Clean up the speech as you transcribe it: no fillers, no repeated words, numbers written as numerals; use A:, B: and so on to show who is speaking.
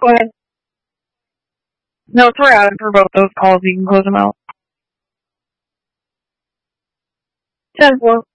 A: Go ahead. No, it's we're out for both those calls. You can close them out. 10-4.